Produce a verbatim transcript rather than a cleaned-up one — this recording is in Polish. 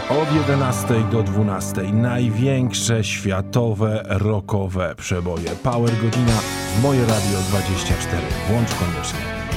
Od jedenastej do dwunastej największe światowe rockowe przeboje. Power Godzina, Moje Radio dwadzieścia cztery. Włącz koniecznie.